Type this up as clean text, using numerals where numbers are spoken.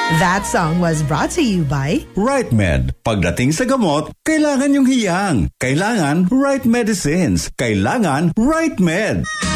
That song was brought to you by Right Med. Pagdating sa gamot, kailangan yung hiyang. Kailangan right medicines. Kailangan Right Med.